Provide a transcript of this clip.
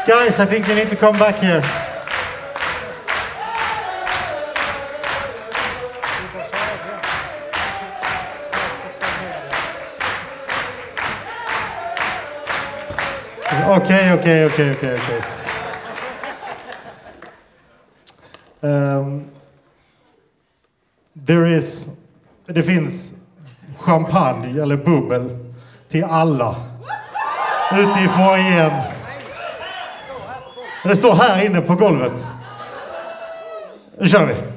Guys, I think you need to come back here. Okay. Det finns champagne eller bubbel till alla ute i foajén. Det står här inne på golvet. Nu kör vi.